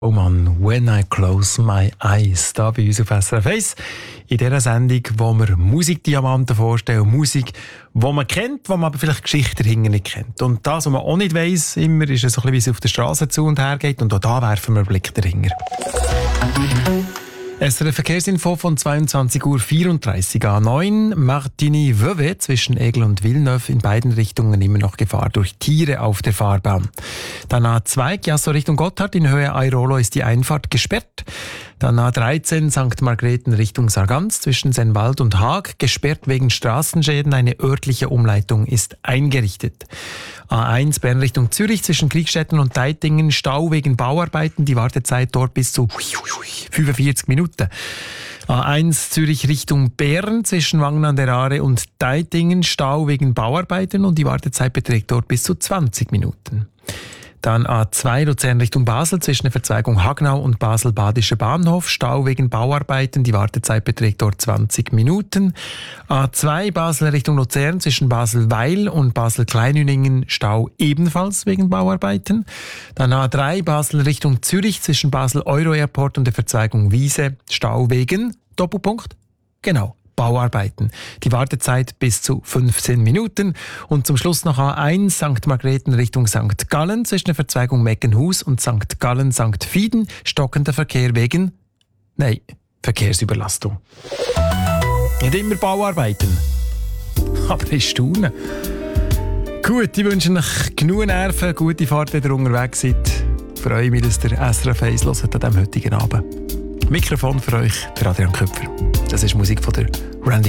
Oh Mann, «When I Close My Eyes», da bei uns auf SRF 1. In dieser Sendung, wo wir Musikdiamanten vorstellen, Musik, die man kennt, wo man aber vielleicht Geschichten dahinter nicht kennt. Und das, was man auch nicht weiss, immer ist es so ein bisschen, wie es auf der Straße zu und her geht. Und auch da werfen wir einen Blick dahinter. SRF Verkehrsinfo von 22.34 Uhr A9. Martigny-Vevey zwischen Aigle und Villeneuve in beiden Richtungen immer noch Gefahr durch Tiere auf der Fahrbahn. Dann A2 Chiasso Richtung Gotthard in Höhe Airolo ist die Einfahrt gesperrt. Dann A13 St. Margrethen Richtung Sargans zwischen Sennwald und Haag gesperrt wegen Straßenschäden. Eine örtliche Umleitung ist eingerichtet. A1 Bern Richtung Zürich zwischen Kriegstetten und Deitingen Stau wegen Bauarbeiten. Die Wartezeit dort bis zu 45 Minuten. A1 Zürich Richtung Bern zwischen Wangen an der Aare und Deitingen Stau wegen Bauarbeiten und die Wartezeit beträgt dort bis zu 20 Minuten. Dann A2 Luzern Richtung Basel zwischen der Verzweigung Hagnau und Basel-Badischer Bahnhof. Stau wegen Bauarbeiten. Die Wartezeit beträgt dort 20 Minuten. A2 Basel Richtung Luzern zwischen Basel-Weil und Basel-Kleinüningen. Stau ebenfalls wegen Bauarbeiten. Dann A3 Basel Richtung Zürich zwischen Basel-Euro-Airport und der Verzweigung Wiese. Stau wegen Doppelpunkt. Genau. Bauarbeiten. Die Wartezeit bis zu 15 Minuten. Und zum Schluss noch A1 St. Margrethen Richtung St. Gallen zwischen der Verzweigung Meckenhus und St. Gallen-St. Fieden. Stockender Verkehr wegen Verkehrsüberlastung. Nicht immer Bauarbeiten. Aber ich staune. Gut, ich wünsche euch genug Nerven, gute Fahrt, wenn ihr unterwegs seid. Ich freue mich, dass ihr SRF 1 hört an diesem heutigen Abend. Mikrofon für euch, der Adrian Köpfer. Das ist Musik von der Randy